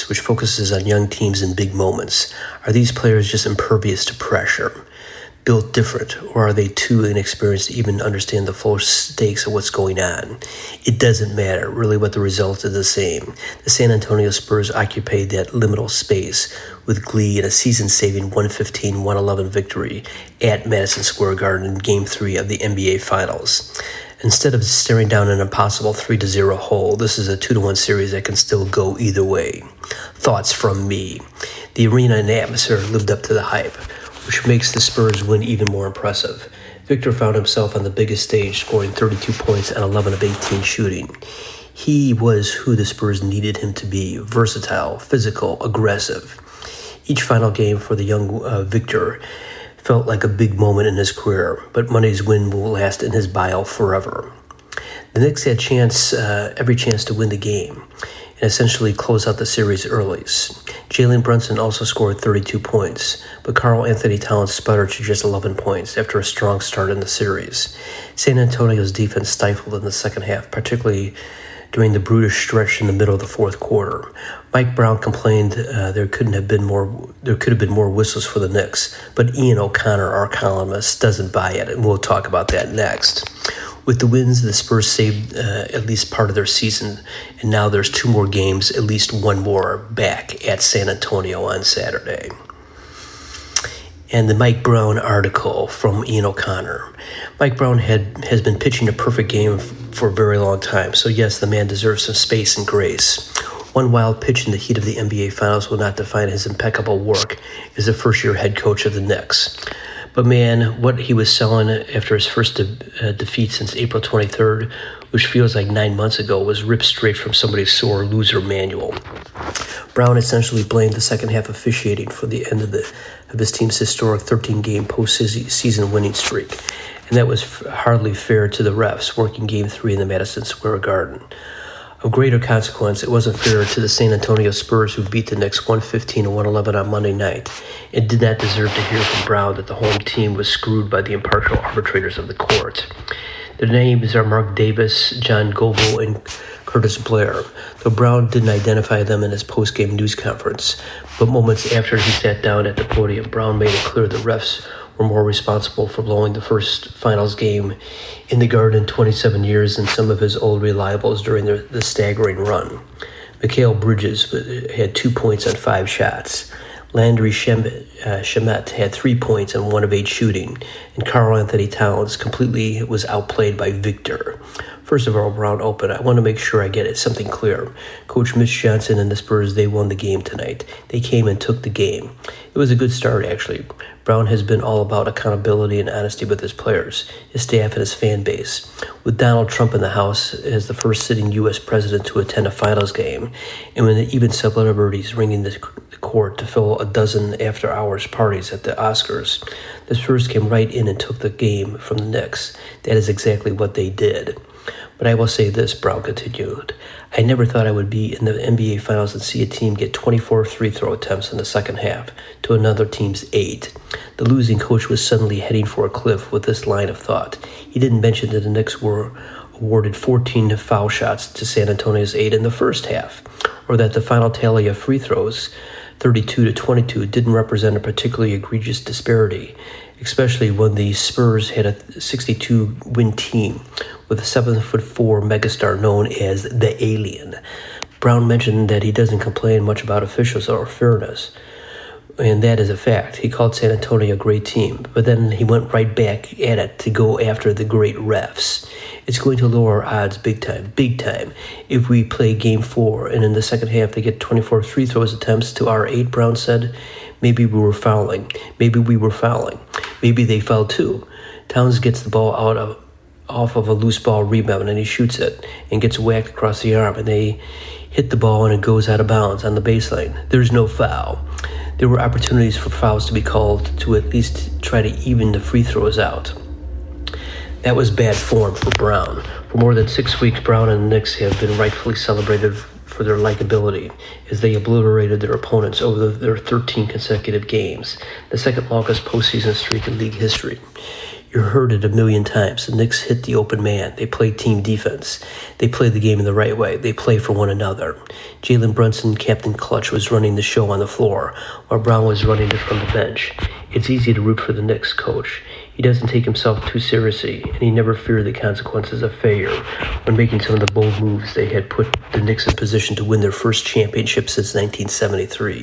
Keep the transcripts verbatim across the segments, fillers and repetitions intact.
which focuses on young teams in big moments. Are these players just impervious to pressure? Built different, or are they too inexperienced to even understand the full stakes of what's going on? It doesn't matter, really, what the result is the same. The San Antonio Spurs occupied that liminal space with glee in a season-saving one fifteen one eleven victory at Madison Square Garden in Game three of the N B A Finals. Instead of staring down an impossible three to zero hole, this is a two to one series that can still go either way. Thoughts from me. The arena and atmosphere lived up to the hype, which makes the Spurs win even more impressive. Victor found himself on the biggest stage, scoring thirty-two points and eleven of eighteen shooting. He was who the Spurs needed him to be: versatile, physical, aggressive. Each final game for the young uh, Victor felt like a big moment in his career, but Monday's win will last in his bio forever. The Knicks had chance, uh, every chance to win the game and essentially close out the series early. Jalen Brunson also scored thirty-two points, but Karl Anthony Towns sputtered to just eleven points after a strong start in the series. San Antonio's defense stifled in the second half, particularly during the brutish stretch in the middle of the fourth quarter. Mike Brown complained uh, there couldn't have been more. There could have been more whistles for the Knicks, but Ian O'Connor, our columnist, doesn't buy it, and we'll talk about that next. With the wins, the Spurs saved uh, at least part of their season, and now there's two more games, at least one more, back at San Antonio on Saturday. And the Mike Brown article from Ian O'Connor. Mike Brown had has been pitching a perfect game f- for a very long time, so yes, the man deserves some space and grace. One wild pitch in the heat of the N B A Finals will not define his impeccable work as the first-year head coach of the Knicks. But man, what he was selling after his first de- uh, defeat since April twenty-third, which feels like nine months ago, was ripped straight from somebody's sore loser manual. Brown essentially blamed the second half officiating for the end of the of his team's historic thirteen-game postseason winning streak, and that was f- hardly fair to the refs working Game three in the Madison Square Garden. Of greater consequence, it wasn't fair to the San Antonio Spurs, who beat the Knicks one fifteen to one eleven on Monday night, and did not deserve to hear from Brown that the home team was screwed by the impartial arbitrators of the court. Their names are Mark Davis, John Goble, and Curtis Blair, though Brown didn't identify them in his post-game news conference. But moments after he sat down at the podium, Brown made it clear the refs were more responsible for blowing the first finals game in the Garden in twenty-seven years than some of his old reliables during the, the staggering run. Mikal Bridges had two points on five shots. Landry Shamet, uh, Shamet had three points and one of eight shooting, and Karl Anthony Towns completely was outplayed by Victor. First of all, Brown open. I want to make sure I get it something clear. Coach Mitch Johnson and the Spurs, they won the game tonight. They came and took the game. It was a good start, actually. Brown has been all about accountability and honesty with his players, his staff, and his fan base. With Donald Trump in the House as the first sitting U S president to attend a finals game, and with even celebrities ringing the court to fill a dozen after-hours parties at the Oscars, the Spurs came right in and took the game from the Knicks. That is exactly what they did. But I will say this, Brown continued. I never thought I would be in the N B A Finals and see a team get twenty-four free throw attempts in the second half to another team's eight. The losing coach was suddenly heading for a cliff with this line of thought. He didn't mention that the Knicks were awarded fourteen foul shots to San Antonio's eight in the first half, or that the final tally of free throws, thirty-two to twenty-two, didn't represent a particularly egregious disparity, especially when the Spurs had a sixty-two win team with a seven foot four megastar known as the Alien. Brown mentioned that he doesn't complain much about officials or fairness, and that is a fact. He called San Antonio a great team, but then he went right back at it to go after the great refs. It's going to lower our odds big time, big time, if we play game four, and in the second half they get twenty-four free throws attempts to our eight, Brown said. Maybe we were fouling. Maybe we were fouling. Maybe they fouled too. Towns gets the ball out of off of a loose ball rebound, and he shoots it and gets whacked across the arm, and they hit the ball and it goes out of bounds on the baseline. There's no foul. There were opportunities for fouls to be called to at least try to even the free throws out. That was bad form for Brown. For more than six weeks, Brown and the Knicks have been rightfully celebrated for their likability as they obliterated their opponents over the, their thirteen consecutive games, the second longest postseason streak in league history. You heard it a million times. The Knicks hit the open man. They play team defense. They play the game in the right way. They play for one another. Jalen Brunson, Captain Clutch, was running the show on the floor, while Brown was running it from the bench. It's easy to root for the Knicks coach. He doesn't take himself too seriously, and he never feared the consequences of failure when making some of the bold moves they had put the Knicks in position to win their first championship since nineteen seventy-three.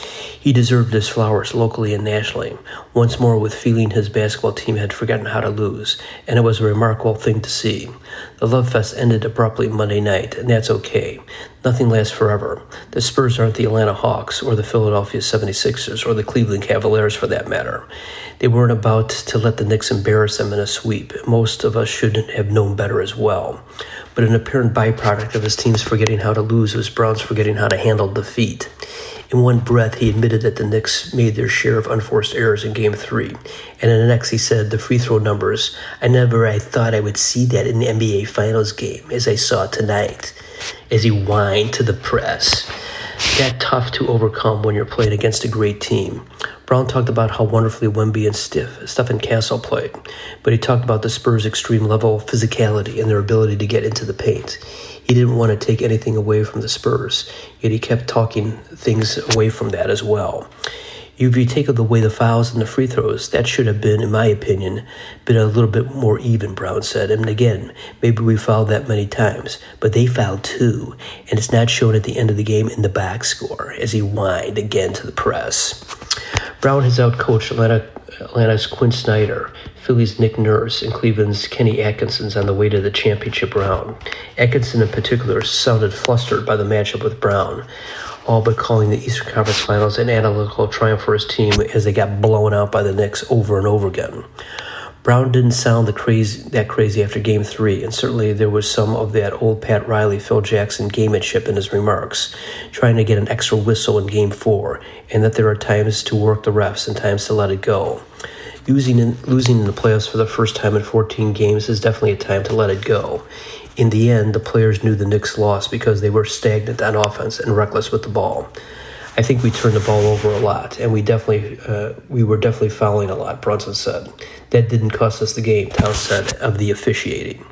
He deserved his flowers locally and nationally, once more with feeling his basketball team had forgotten how to lose, and it was a remarkable thing to see. The Love Fest ended abruptly Monday night, and that's okay. Nothing lasts forever. The Spurs aren't the Atlanta Hawks or the Philadelphia seventy-sixers or the Cleveland Cavaliers for that matter. They weren't about to let the Knicks embarrass them in a sweep. Most of us should have known better as well. But an apparent byproduct of his team's forgetting how to lose was Brown's forgetting how to handle defeat. In one breath, he admitted that the Knicks made their share of unforced errors in Game three. And in the next, he said, the free throw numbers, I never I thought I would see that in the N B A Finals game, as I saw tonight, as he whined to the press. That tough to overcome when you're playing against a great team. Brown talked about how wonderfully Wemby and Steph, Stephen Castle played, but he talked about the Spurs' extreme level of physicality and their ability to get into the paint. He didn't want to take anything away from the Spurs, yet he kept talking things away from that as well. If you take away the fouls and the free throws, that should have been, in my opinion, been a little bit more even, Brown said. And again, maybe we fouled that many times, but they fouled too, and it's not shown at the end of the game in the back score, as he whined again to the press. Brown has outcoached Atlanta, Atlanta's Quinn Snyder, Philly's Nick Nurse, and Cleveland's Kenny Atkinson's on the way to the championship round. Atkinson in particular sounded flustered by the matchup with Brown, all but calling the Eastern Conference Finals an analytical triumph for his team as they got blown out by the Knicks over and over again. Brown didn't sound the crazy, that crazy after Game three, and certainly there was some of that old Pat Riley, Phil Jackson gamemanship in his remarks, trying to get an extra whistle in Game four, and that there are times to work the refs and times to let it go. Losing in, losing in the playoffs for the first time in fourteen games is definitely a time to let it go. In the end, the players knew the Knicks lost because they were stagnant on offense and reckless with the ball. I think we turned the ball over a lot, and we definitely uh, we were definitely fouling a lot, Brunson said. That didn't cost us the game, Towns said, of the officiating.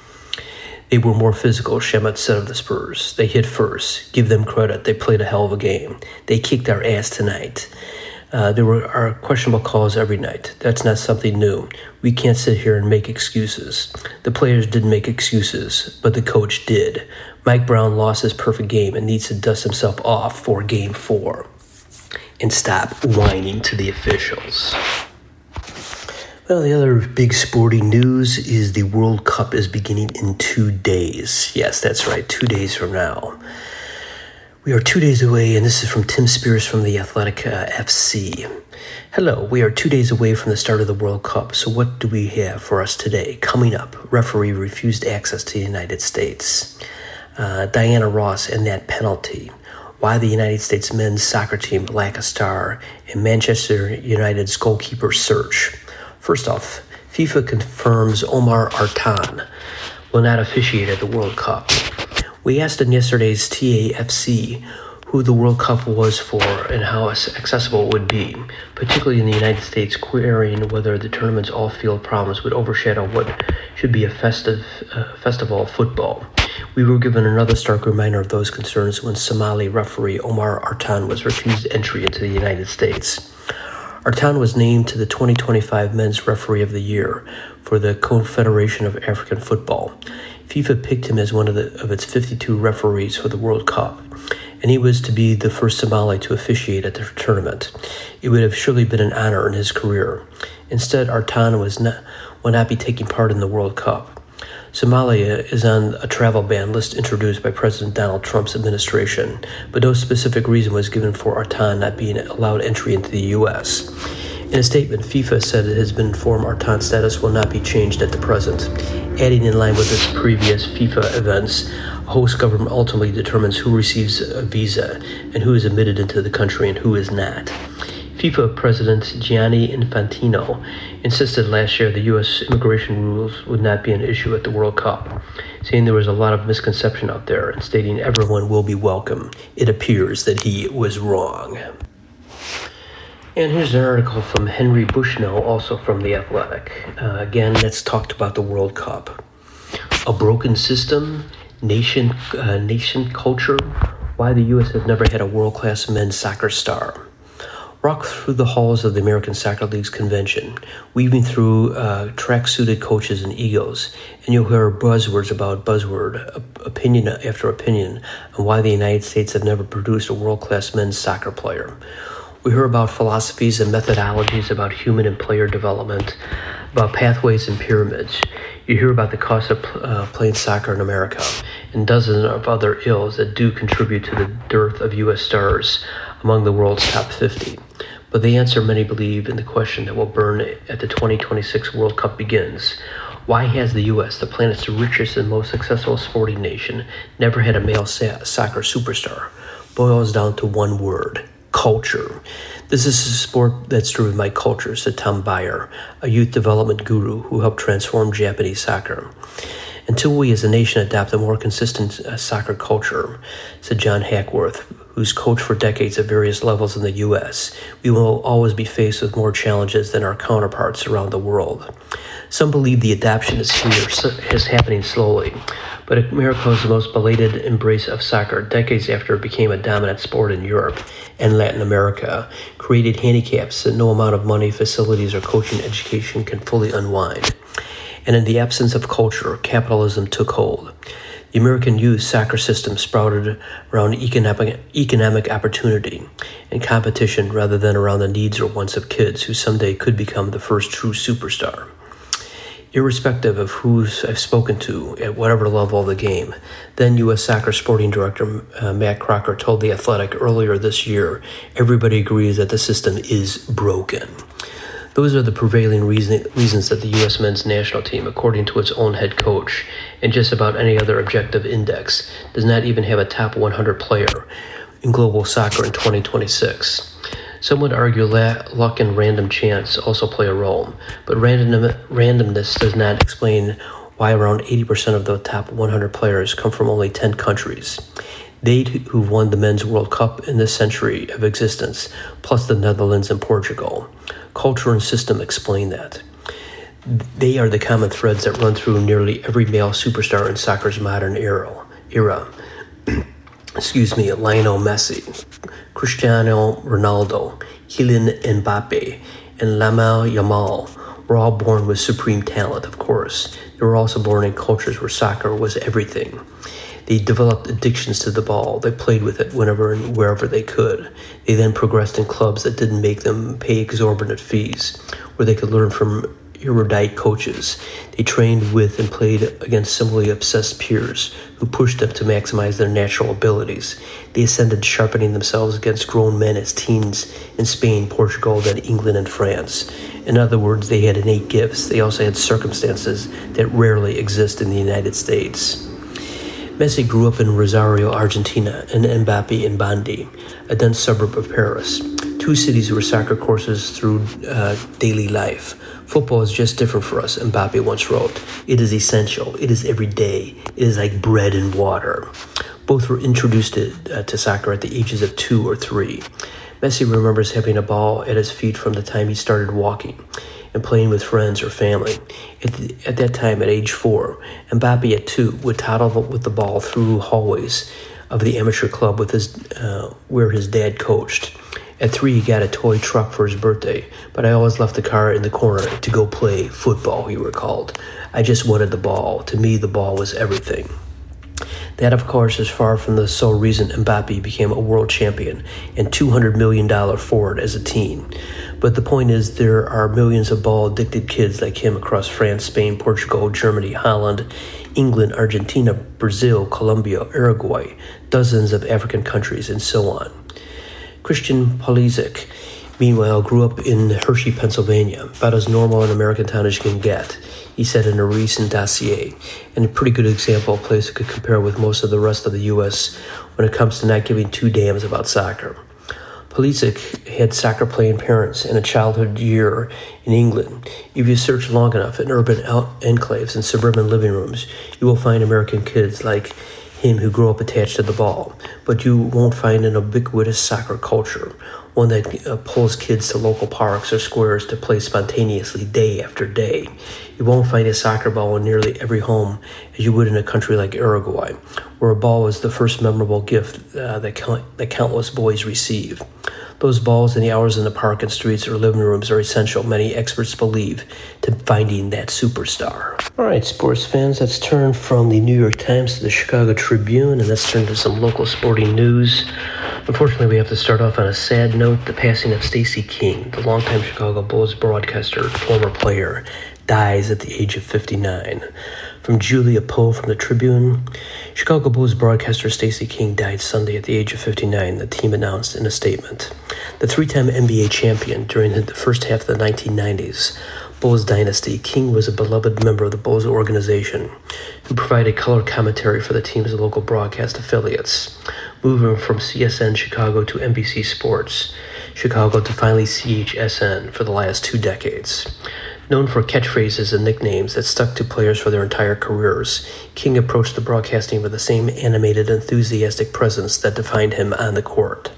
They were more physical, Shamet said of the Spurs. They hit first. Give them credit. They played a hell of a game. They kicked our ass tonight. Uh, there were are questionable calls every night. That's not something new. We can't sit here and make excuses. The players didn't make excuses, but the coach did. Mike Brown lost his perfect game and needs to dust himself off for Game four and stop whining to the officials. Well, the other big sporting news is the World Cup is beginning in two days. Yes, that's right, two days from now. We are two days away, and this is from Tim Spears from the Athletic uh, F C. Hello, we are two days away from the start of the World Cup, so what do we have for us today? Coming up, referee refused access to the United States. Uh, Diana Ross and that penalty. Why the United States men's soccer team lack a star, and Manchester United's goalkeeper search. First off, FIFA confirms Omar Artan will not officiate at the World Cup. We asked in yesterday's T A F C who the World Cup was for and how accessible it would be, particularly in the United States, querying whether the tournament's off-field problems would overshadow what should be a festive uh, festival of football. We were given another stark reminder of those concerns when Somali referee Omar Artan was refused entry into the United States. Artan was named to the twenty twenty-five Men's Referee of the Year for the Confederation of African Football. FIFA picked him as one of, the, of its fifty-two referees for the World Cup, and he was to be the first Somali to officiate at the tournament. It would have surely been an honor in his career. Instead, Artan was not, will not be taking part in the World Cup. Somalia is on a travel ban list introduced by President Donald Trump's administration, but no specific reason was given for Artan not being allowed entry into the U S. In a statement, FIFA said it has been informed Artan's status will not be changed at the present, adding in line with its previous FIFA events, a host government ultimately determines who receives a visa and who is admitted into the country and who is not. FIFA President Gianni Infantino insisted last year the U S immigration rules would not be an issue at the World Cup, saying there was a lot of misconception out there and stating everyone will be welcome. It appears that he was wrong. And here's an article from Henry Bushnell, also from The Athletic. Uh, again, let's talk about the World Cup. A broken system, nation, uh, nation culture, why the U S has never had a world-class men's soccer star. Walk through the halls of the American Soccer League's convention, weaving through uh, track-suited coaches and egos, and you'll hear buzzwords about buzzword, opinion after opinion, on why the United States have never produced a world-class men's soccer player. We hear about philosophies and methodologies about human and player development, about pathways and pyramids. You hear about the cost of uh, playing soccer in America, and dozens of other ills that do contribute to the dearth of U S stars among the world's top fifty. But the answer, many believe, in the question that will burn at the twenty twenty-six World Cup begins. Why has the U S, the planet's richest and most successful sporting nation, never had a male sa- soccer superstar? Boils down to one word: culture. This is a sport that's driven by culture, said Tom Bayer, a youth development guru who helped transform Japanese soccer. Until we as a nation adopt a more consistent uh, soccer culture, said John Hackworth, who's coached for decades at various levels in the U S, we will always be faced with more challenges than our counterparts around the world. Some believe the adoption is here, is happening slowly, but America is the most belated embrace of soccer decades after it became a dominant sport in Europe and Latin America, created handicaps that no amount of money, facilities, or coaching education can fully unwind. And in the absence of culture, capitalism took hold. The American youth soccer system sprouted around economic, economic opportunity and competition rather than around the needs or wants of kids who someday could become the first true superstar. Irrespective of who I've spoken to at whatever level of the game, then U S Soccer Sporting Director uh, Matt Crocker told The Athletic earlier this year, everybody agrees that the system is broken. Those are the prevailing reason, reasons that the U S men's national team, according to its own head coach, and just about any other objective index, does not even have a top one hundred player in global soccer in twenty twenty-six. Some would argue la- luck and random chance also play a role, but random, randomness does not explain why around eighty percent of the top one hundred players come from only ten countries. They who've won the Men's World Cup in this century of existence, plus the Netherlands and Portugal. Culture and system explain that. They are the common threads that run through nearly every male superstar in soccer's modern era. era. Excuse me, Lionel Messi, Cristiano Ronaldo, Kylian Mbappe, and Lamine Yamal were all born with supreme talent, of course. They were also born in cultures where soccer was everything. They developed addictions to the ball. They played with it whenever and wherever they could. They then progressed in clubs that didn't make them pay exorbitant fees, where they could learn from erudite coaches. They trained with and played against similarly obsessed peers who pushed them to maximize their natural abilities. They ascended, sharpening themselves against grown men as teens in Spain, Portugal, then England and France. In other words, they had innate gifts. They also had circumstances that rarely exist in the United States. Messi grew up in Rosario, Argentina, and Mbappe in Bandi, a dense suburb of Paris, two cities where soccer courses through uh, daily life. Football is just different for us, Mbappe once wrote. It is essential. It is every day. It is like bread and water. Both were introduced to, uh, to soccer at the ages of two or three. Messi remembers having a ball at his feet from the time he started walking and playing with friends or family. At, the, at that time, at age four, Mbappe at two would toddle with the ball through hallways of the amateur club with his uh, where his dad coached. At three, he got a toy truck for his birthday, but I always left the car in the corner to go play football, he recalled. I just wanted the ball. To me, the ball was everything. That, of course, is far from the sole reason Mbappe became a world champion and two hundred million dollars forward as a teen. But the point is, there are millions of ball-addicted kids like him across France, Spain, Portugal, Germany, Holland, England, Argentina, Brazil, Colombia, Uruguay, dozens of African countries, and so on. Christian Pulisic, meanwhile, grew up in Hershey, Pennsylvania, about as normal an American town as you can get, he said in a recent dossier, and a pretty good example of a place that could compare with most of the rest of the U S when it comes to not giving two dams about soccer. Pulisic had soccer-playing parents and a childhood year in England. If you search long enough in urban enclaves and suburban living rooms, you will find American kids like him who grew up attached to the ball, but you won't find an ubiquitous soccer culture, one that uh, pulls kids to local parks or squares to play spontaneously day after day. You won't find a soccer ball in nearly every home as you would in a country like Uruguay, where a ball was the first memorable gift uh, that, count- that countless boys receive. Those balls and the hours in the park and streets or living rooms are essential, many experts believe, to finding that superstar. All right, sports fans, let's turn from the New York Times to the Chicago Tribune, and let's turn to some local sporting news. Unfortunately, we have to start off on a sad note. The passing of Stacey King, the longtime Chicago Bulls broadcaster, former player, dies at the age of fifty-nine. From Julia Poe from the Tribune, Chicago Bulls broadcaster Stacey King died Sunday at the age of fifty-nine, the team announced in a statement. The three-time N B A champion during the first half of the nineteen nineties Bulls dynasty, King was a beloved member of the Bulls organization who provided color commentary for the team's local broadcast affiliates, moving from C S N Chicago to N B C Sports Chicago to finally C H S N for the last two decades. Known for catchphrases and nicknames that stuck to players for their entire careers, King approached the broadcasting with the same animated, enthusiastic presence that defined him on the court.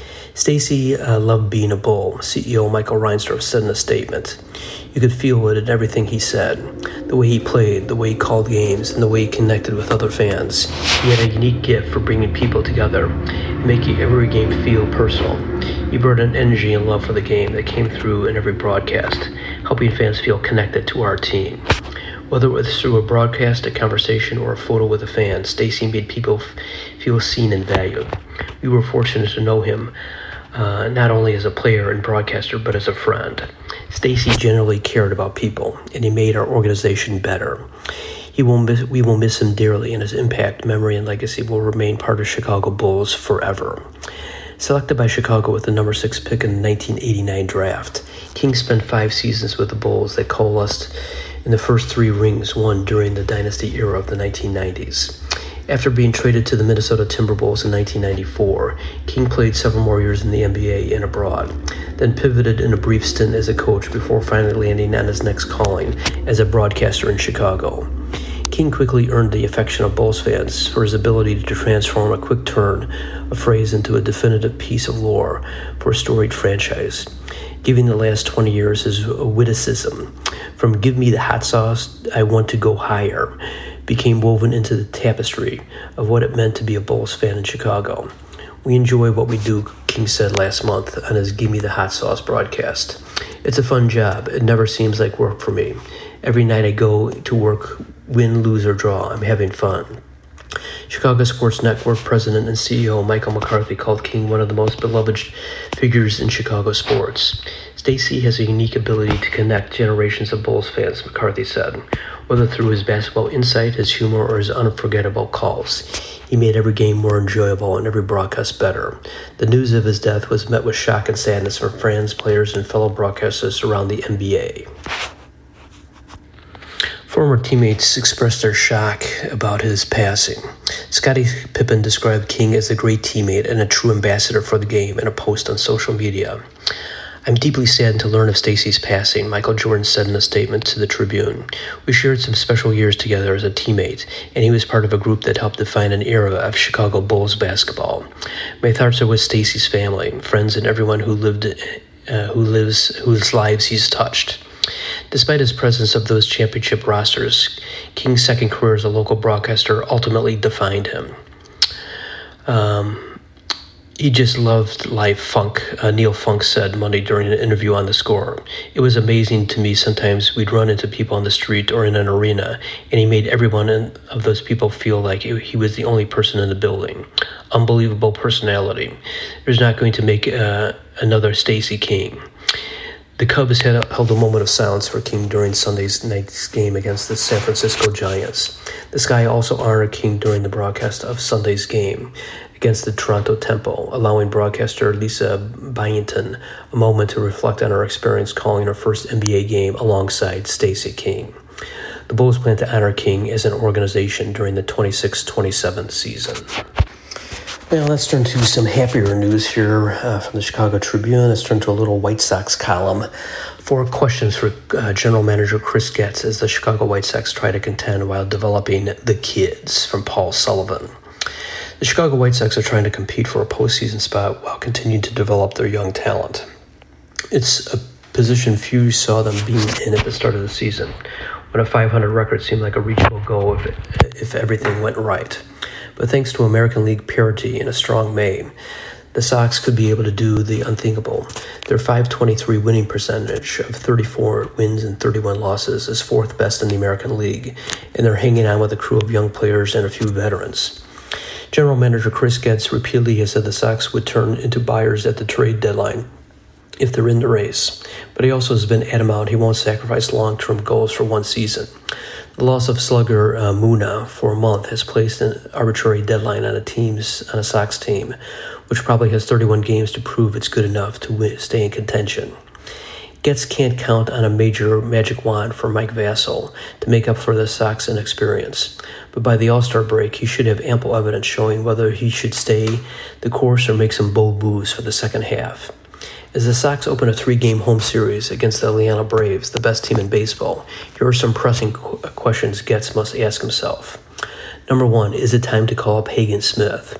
Stacey uh, loved being a Bull, C E O Michael Reinsdorf said in a statement. You could feel it in everything he said, the way he played, the way he called games, and the way he connected with other fans. He had a unique gift for bringing people together and making every game feel personal. He brought an energy and love for the game that came through in every broadcast, helping fans feel connected to our team. Whether it was through a broadcast, a conversation, or a photo with a fan, Stacey made people f- feel seen and valued. We were fortunate to know him, uh, not only as a player and broadcaster, but as a friend. Stacey generally cared about people, and he made our organization better. He will miss, we will miss him dearly, and his impact, memory, and legacy will remain part of Chicago Bulls forever. Selected by Chicago with the number six pick in the nineteen eighty-nine draft, King spent five seasons with the Bulls that coalesced in the first three rings won during the dynasty era of the nineteen nineties. After being traded to the Minnesota Timberwolves in nineteen ninety-four, King played several more years in the N B A and abroad, then pivoted in a brief stint as a coach before finally landing on his next calling as a broadcaster in Chicago. King quickly earned the affection of Bulls fans for his ability to transform a quick turn of phrase into a definitive piece of lore for a storied franchise, giving the last twenty years his witticism, from "give me the hot sauce, I want to go higher," became woven into the tapestry of what it meant to be a Bulls fan in Chicago. We enjoy what we do, King said last month on his Give Me the Hot Sauce broadcast. It's a fun job. It never seems like work for me. Every night I go to work, win, lose, or draw, I'm having fun. Chicago Sports Network president and C E O Michael McCarthy called King one of the most beloved figures in Chicago sports. Stacey has a unique ability to connect generations of Bulls fans, McCarthy said, whether through his basketball insight, his humor, or his unforgettable calls. He made every game more enjoyable and every broadcast better. The news of his death was met with shock and sadness from fans, players, and fellow broadcasters around the N B A. Former teammates expressed their shock about his passing. Scottie Pippen described King as a great teammate and a true ambassador for the game in a post on social media. I'm deeply saddened to learn of Stacey's passing, Michael Jordan said in a statement to the Tribune. We shared some special years together as a teammate, and he was part of a group that helped define an era of Chicago Bulls basketball. My thoughts are with Stacey's family, friends, and everyone who lived, uh, who lives, whose lives he's touched. Despite his presence of those championship rosters, King's second career as a local broadcaster ultimately defined him. Um, he just loved life, Funk, uh, Neil Funk said Monday during an interview on The Score. It was amazing to me sometimes we'd run into people on the street or in an arena, and he made every one of those people feel like he was the only person in the building. Unbelievable personality. There's not going to make uh, another Stacey King. The Cubs had held a moment of silence for King during Sunday's night's game against the San Francisco Giants. The Sky also honored King during the broadcast of Sunday's game against the Toronto Temple, allowing broadcaster Lisa Byington a moment to reflect on her experience calling her first N B A game alongside Stacey King. The Bulls plan to honor King as an organization during the twenty-six twenty-seven season. Now let's turn to some happier news here uh, from the Chicago Tribune. Let's turn to a little White Sox column. Four questions for uh, General Manager Chris Getz as the Chicago White Sox try to contend while developing the kids, from Paul Sullivan. The Chicago White Sox are trying to compete for a postseason spot while continuing to develop their young talent. It's a position few saw them being in at the start of the season, when a five hundred record seemed like a reachable goal if, if everything went right. But thanks to American League parity and a strong May, the Sox could be able to do the unthinkable. Their five twenty-three winning percentage of thirty-four wins and thirty-one losses is fourth best in the American League, and they're hanging on with a crew of young players and a few veterans. General Manager Chris Getz repeatedly has said the Sox would turn into buyers at the trade deadline if they're in the race, but he also has been adamant he won't sacrifice long-term goals for one season. The loss of slugger uh, Muna for a month has placed an arbitrary deadline on a team's on a Sox team, which probably has thirty-one games to prove it's good enough to win, stay in contention. Getz can't count on a major magic wand for Mike Vasil to make up for the Sox inexperience, but by the All-Star break, he should have ample evidence showing whether he should stay the course or make some bold moves for the second half. As the Sox open a three-game home series against the Atlanta Braves, the best team in baseball, here are some pressing qu- questions Getz must ask himself. Number one, is it time to call up Hagen Smith?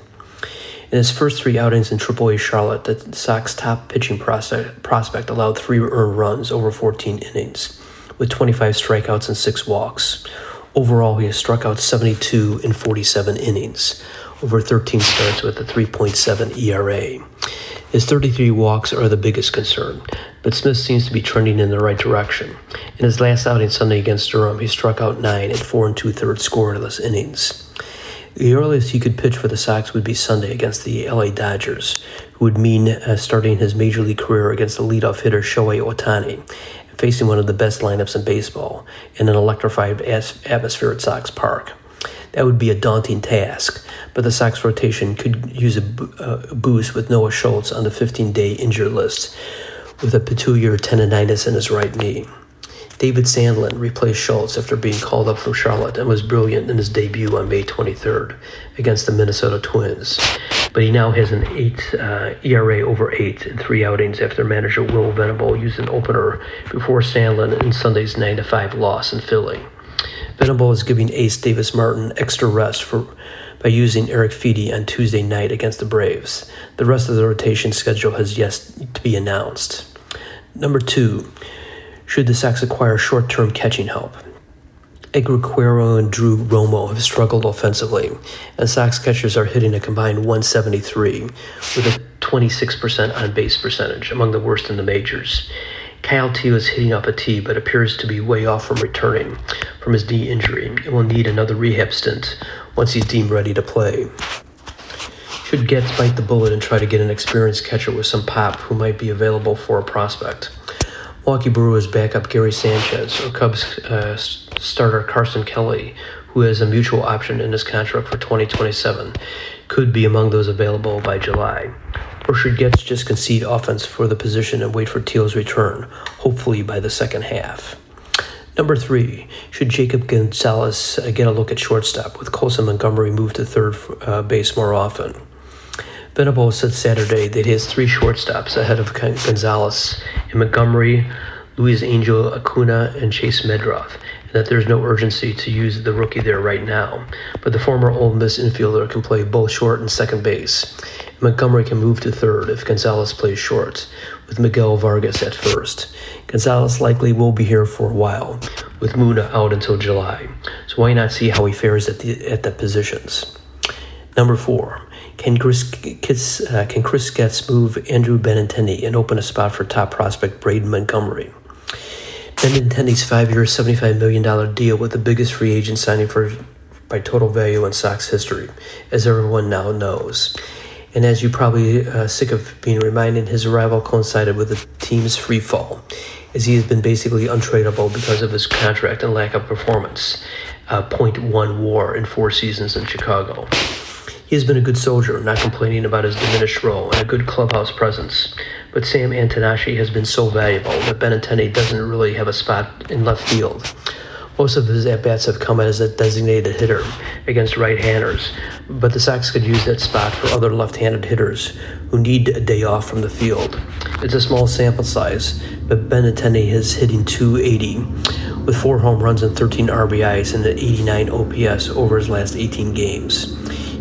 In his first three outings in triple A Charlotte, the Sox top pitching prospect, prospect allowed three earned runs over fourteen innings, with twenty-five strikeouts and six walks. Overall, he has struck out seventy-two in forty-seven innings, over thirteen starts with a three point seven E R A. His thirty-three walks are the biggest concern, but Smith seems to be trending in the right direction. In his last outing Sunday against Durham, he struck out nine in four and two-thirds scoreless innings. The earliest he could pitch for the Sox would be Sunday against the L A Dodgers, who would mean uh, starting his major league career against the leadoff hitter Shohei Ohtani, and facing one of the best lineups in baseball in an electrified as- atmosphere at Sox Park. That would be a daunting task, but the Sox rotation could use a, bo- uh, a boost with Noah Schultz on the fifteen-day injured list with a patellar tendonitis in his right knee. David Sandlin replaced Schultz after being called up from Charlotte and was brilliant in his debut on May twenty-third against the Minnesota Twins. But he now has an eight uh, E R A over eight in three outings after manager Will Venable used an opener before Sandlin in Sunday's nine to five loss in Philly. Venable is giving ace Davis Martin extra rest for by using Eric Feedy on Tuesday night against the Braves. The rest of the rotation schedule has yet to be announced. Number two, should the Sox acquire short-term catching help? Edgar Quero and Drew Romo have struggled offensively, and Sox catchers are hitting a combined one seventy-three with a twenty-six percent on-base percentage, among the worst in the majors. Kyle Teo is hitting up a tee, but appears to be way off from returning from his knee injury and will need another rehab stint once he's deemed ready to play. Should Getz bite the bullet and try to get an experienced catcher with some pop who might be available for a prospect? Milwaukee Brewers backup Gary Sanchez or Cubs uh, starter Carson Kelly, who has a mutual option in his contract for twenty twenty-seven, could be among those available by July. Or should Getz just concede offense for the position and wait for Teal's return, hopefully by the second half? Number three, should Jacob Gonzalez uh, get a look at shortstop with Colson Montgomery move to third uh, base more often? Venable said Saturday that he has three shortstops ahead of Gonzalez in Montgomery, Luis Angel Acuna, and Chase Medroth, and that there's no urgency to use the rookie there right now. But the former Ole Miss infielder can play both short and second base. Montgomery can move to third if Gonzalez plays short, with Miguel Vargas at first. Gonzalez likely will be here for a while, with Muna out until July, so why not see how he fares at the at the positions? Number four, can Chris, uh, can Chris Getz move Andrew Benintendi and open a spot for top prospect Braden Montgomery? Benintendi's five-year, seventy-five million dollars deal with the biggest free agent signing for by total value in Sox history, as everyone now knows. And as you're probably uh, sick of being reminded, his arrival coincided with the team's free fall, as he has been basically untradeable because of his contract and lack of performance. Uh, point one WAR in four seasons in Chicago. He has been a good soldier, not complaining about his diminished role, and a good clubhouse presence. But Sam Antonashi has been so valuable that Benintendi doesn't really have a spot in left field. Most of his at-bats have come as a designated hitter against right-handers, but the Sox could use that spot for other left-handed hitters who need a day off from the field. It's a small sample size, but Benintendi is hitting two eighty with four home runs and thirteen R B Is and an eighty-nine O P S over his last eighteen games.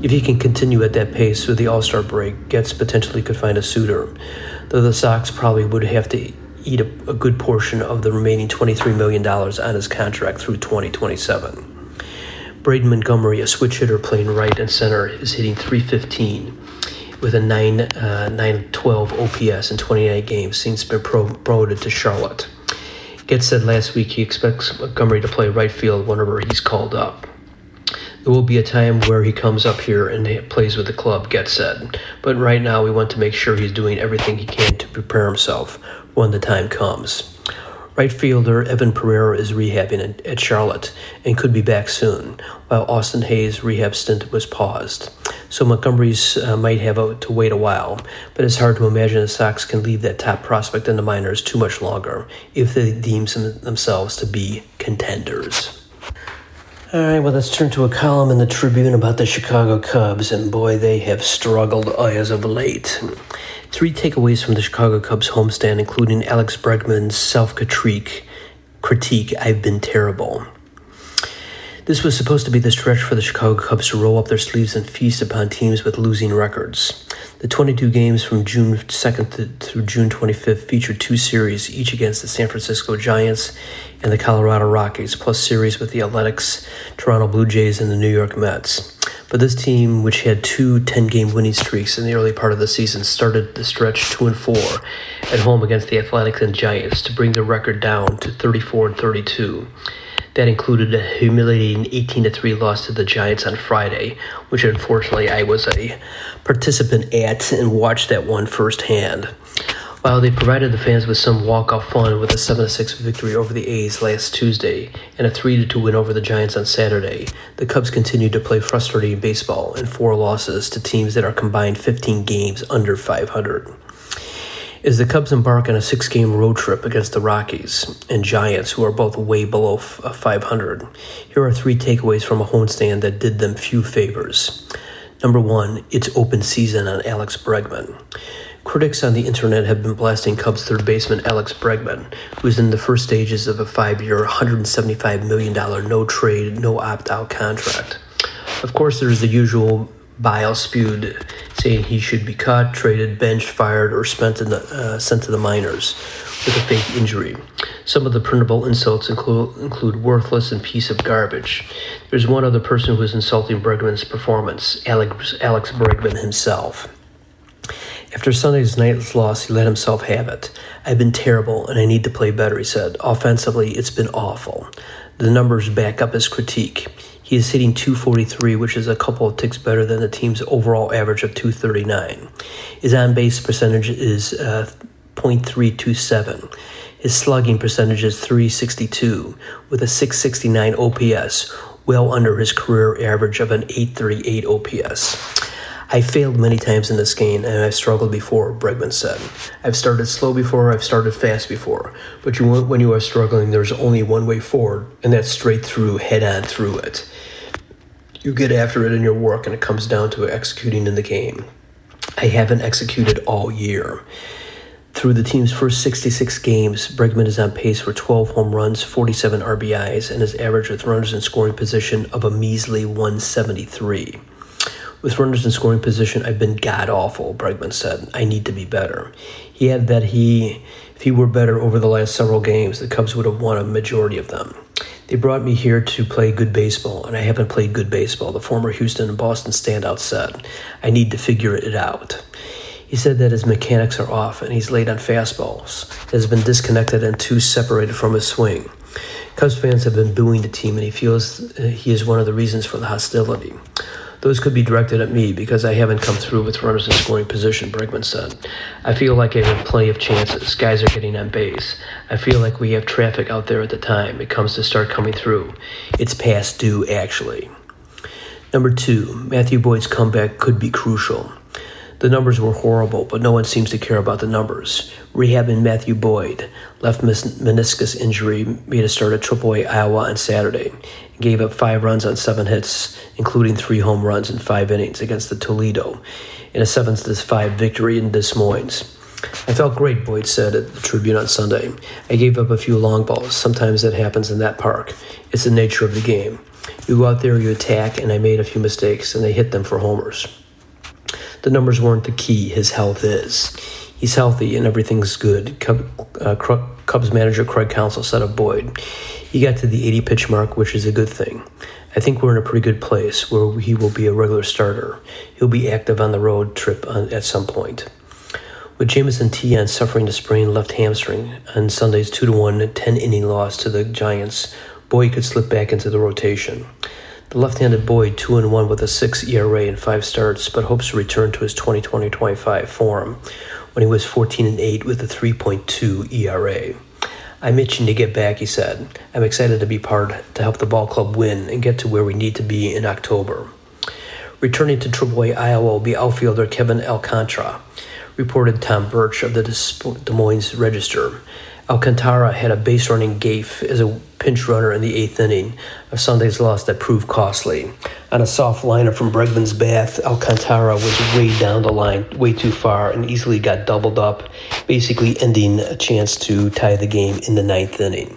If he can continue at that pace through the All-Star break, Getz potentially could find a suitor, though the Sox probably would have to eat a, a good portion of the remaining twenty-three million dollars on his contract through twenty twenty-seven. Braden Montgomery, a switch hitter playing right and center, is hitting three fifteen with a nine twelve O P S in twenty-nine games since been pro- promoted to Charlotte. Getz said last week he expects Montgomery to play right field whenever he's called up. There will be a time where he comes up here and plays with the club, Getz said, but right now we want to make sure he's doing everything he can to prepare himself when the time comes. Right fielder Evan Pereira is rehabbing at Charlotte and could be back soon, while Austin Hayes' rehab stint was paused. So Montgomery's uh, might have a, to wait a while, but it's hard to imagine the Sox can leave that top prospect in the minors too much longer if they deem them, themselves to be contenders. All right, well, let's turn to a column in the Tribune about the Chicago Cubs, and boy, they have struggled as of late. Three takeaways from the Chicago Cubs homestand, including Alex Bregman's self-critique, critique, I've been terrible. This was supposed to be the stretch for the Chicago Cubs to roll up their sleeves and feast upon teams with losing records. The twenty-two games from June second through June twenty-fifth featured two series, each against the San Francisco Giants and the Colorado Rockies, plus series with the Athletics, Toronto Blue Jays, and the New York Mets. But this team, which had two ten-game winning streaks in the early part of the season, started the stretch two and four at home against the Athletics and Giants to bring the record down to thirty-four and thirty-two. That included a humiliating eighteen to three loss to the Giants on Friday, which unfortunately I was a participant at and watched that one firsthand. While they provided the fans with some walk-off fun with a seven to six victory over the A's last Tuesday and a three to two win over the Giants on Saturday, the Cubs continued to play frustrating baseball in four losses to teams that are combined fifteen games under five hundred. As the Cubs embark on a six-game road trip against the Rockies and Giants, who are both way below five hundred, here are three takeaways from a homestand that did them few favors. Number one, it's open season on Alex Bregman. Critics on the internet have been blasting Cubs third baseman Alex Bregman, who is in the first stages of a five-year, one hundred seventy-five million dollars no-trade, no-opt-out contract. Of course, there's the usual bile spewed saying he should be cut, traded, benched, fired, or spent in the, uh, sent to the minors with a fake injury. Some of the printable insults include, include worthless and piece of garbage. There's one other person who is insulting Bregman's performance, Alex, Alex Bregman himself. After Sunday's night's loss, he let himself have it. I've been terrible, and I need to play better, he said. Offensively, it's been awful. The numbers back up his critique. He is hitting two forty-three, which is a couple of ticks better than the team's overall average of two thirty-nine. His on-base percentage is uh, point three two seven. His slugging percentage is three sixty-two, with a six sixty-nine O P S, well under his career average of an eight thirty-eight O P S. I failed many times in this game, and I've struggled before, Bregman said. I've started slow before, I've started fast before. But you, when you are struggling, there's only one way forward, and that's straight through, head on through it. You get after it in your work, and it comes down to executing in the game. I haven't executed all year. Through the team's first sixty-six games, Bregman is on pace for twelve home runs, forty-seven R B Is, and his average with runners in scoring position of a measly one seventy-three. With runners in scoring position, I've been god-awful, Bregman said. I need to be better. He added that he, if he were better over the last several games, the Cubs would have won a majority of them. They brought me here to play good baseball, and I haven't played good baseball, the former Houston and Boston standout said. I need to figure it out. He said that his mechanics are off, and he's late on fastballs, has been disconnected and too separated from his swing. Cubs fans have been booing the team, and he feels he is one of the reasons for the hostility. Those could be directed at me because I haven't come through with runners in scoring position, Bregman said. I feel like I have plenty of chances. Guys are getting on base. I feel like we have traffic out there at the time it comes to start coming through. It's past due, actually. Number two, Matthew Boyd's comeback could be crucial. The numbers were horrible, but no one seems to care about the numbers. Rehabbing Matthew Boyd, left meniscus injury, made a start at triple A Iowa on Saturday, and gave up five runs on seven hits, including three home runs in five innings against the Toledo, in a seven to five victory in Des Moines. I felt great, Boyd said at the Tribune on Sunday. I gave up a few long balls. Sometimes that happens in that park. It's the nature of the game. You go out there, you attack, and I made a few mistakes, and they hit them for homers. The numbers weren't the key. His health is. He's healthy, and everything's good. Cub, uh, Cubs manager Craig Counsell said of Boyd. He got to the eighty-pitch mark, which is a good thing. I think we're in a pretty good place where he will be a regular starter. He'll be active on the road trip on, at some point. With Jameson Taillon suffering a sprained left hamstring on Sunday's two to one ten-inning loss to the Giants, Boyd could slip back into the rotation. The left-handed Boyd two and one with a six E R A in five starts, but hopes to return to his twenty twenty twenty-five form when he was fourteen and eight with a three point two E R A. I'm itching to get back, he said. I'm excited to be part to help the ball club win and get to where we need to be in October. Returning to triple A Iowa will be outfielder Kevin Alcantara, reported Tom Birch of the Des Moines Register. Alcantara had a base-running gaffe as a pinch runner in the eighth inning of Sunday's loss that proved costly. On a soft liner from Bregman's bat, Alcantara was way down the line, way too far, and easily got doubled up, basically ending a chance to tie the game in the ninth inning.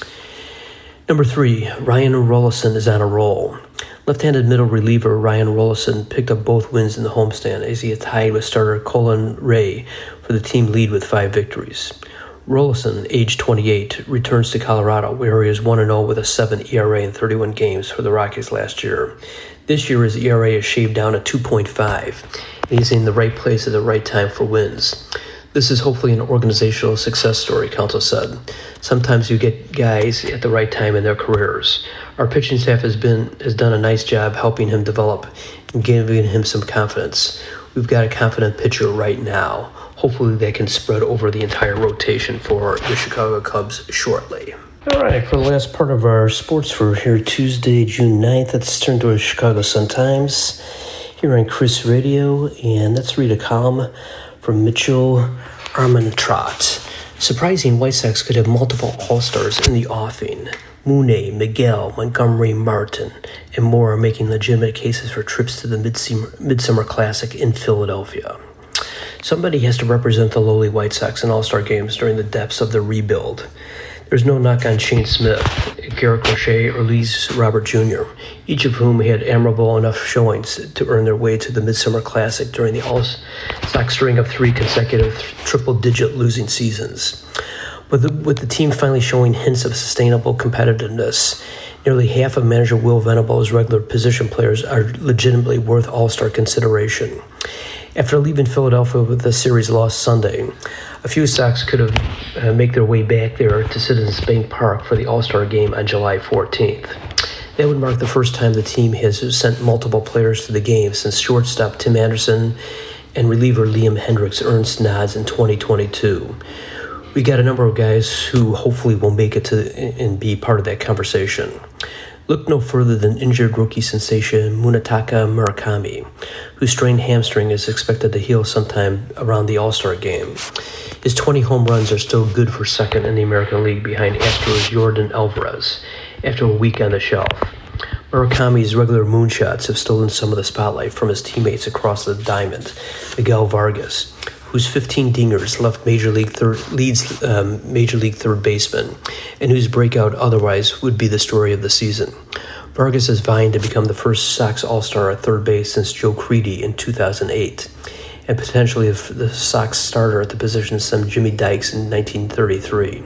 Number three, Ryan Rollison is on a roll. Left-handed middle reliever Ryan Rollison picked up both wins in the homestand as he had tied with starter Colin Ray for the team lead with five victories. Rollison, age twenty-eight, returns to Colorado, where he is one and oh with a seven E R A in thirty-one games for the Rockies last year. This year, his E R A is shaved down to two point five, and he's in the right place at the right time for wins. This is hopefully an organizational success story, Counsell said. Sometimes you get guys at the right time in their careers. Our pitching staff has been has done a nice job helping him develop and giving him some confidence. We've got a confident pitcher right now. Hopefully they can spread over the entire rotation for the Chicago Cubs shortly. All right, for the last part of our sports for here Tuesday, June ninth, let's turn to the Chicago Sun-Times here on Chris Radio, and let's read a column from Mitchell Armentrout. Surprising White Sox could have multiple All-Stars in the offing. Mooney, Miguel, Montgomery, Martin, and more are making legitimate cases for trips to the Midsummer, Midsummer Classic in Philadelphia. Somebody has to represent the lowly White Sox in All-Star games during the depths of the rebuild. There's no knock on Shane Smith, Garrett Crochet, or Lees Robert Junior, each of whom had admirable enough showings to earn their way to the Midsummer Classic during the All-Sox string of three consecutive triple-digit losing seasons. With the, with the team finally showing hints of sustainable competitiveness, nearly half of manager Will Venable's regular position players are legitimately worth All-Star consideration. After leaving Philadelphia with the series loss Sunday, a few Sox could have uh, make their way back there to Citizens Bank Park for the All-Star game on July fourteenth. That would mark the first time the team has sent multiple players to the game since shortstop Tim Anderson and reliever Liam Hendriks earned nods in twenty twenty-two. We got a number of guys who hopefully will make it to and be part of that conversation. Look no further than injured rookie sensation Munetaka Murakami, whose strained hamstring is expected to heal sometime around the All-Star game. His twenty home runs are still good for second in the American League behind Astros Jordan Alvarez after a week on the shelf. Murakami's regular moonshots have stolen some of the spotlight from his teammates across the diamond, Miguel Vargas, whose fifteen dingers left Major League third, leads um, Major League third baseman, and whose breakout otherwise would be the story of the season. Vargas is vying to become the first Sox All-Star at third base since Joe Crede in two thousand eight, and potentially the Sox starter at the position since Jimmy Dykes in nineteen thirty-three.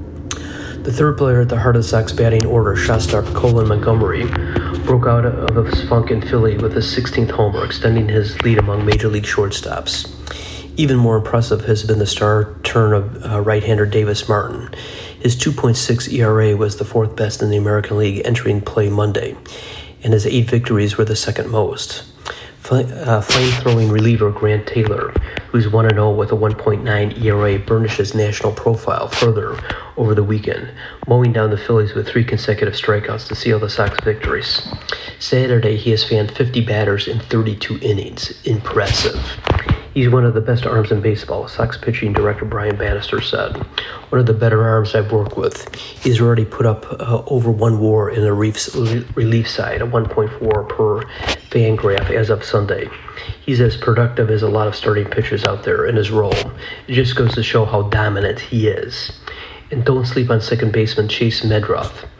The third player at the heart of the Sox batting order, shortstop Colin Montgomery, broke out of his funk in Philly with his sixteenth homer, extending his lead among Major League shortstops. Even more impressive has been the star turn of uh, right-hander Davis Martin. His two point six E R A was the fourth best in the American League entering play Monday, and his eight victories were the second most. Uh, flame-throwing reliever Grant Taylor, who's one and oh with a one point nine E R A, burnished his national profile further over the weekend, mowing down the Phillies with three consecutive strikeouts to seal the Sox victories. Saturday, he has fanned fifty batters in thirty-two innings. Impressive. He's one of the best arms in baseball, Sox pitching director Brian Bannister said. One of the better arms I've worked with. He's already put up uh, over one WAR in the relief side, a one point four per Fangraph as of Sunday. He's as productive as a lot of starting pitchers out there in his role. It just goes to show how dominant he is. And don't sleep on second baseman Chase Medroth,